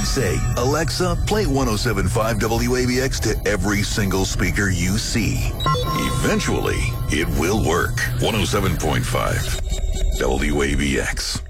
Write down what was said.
Say, Alexa, play 107.5 WABX to every single speaker you see. Eventually, it will work. 107.5 WABX.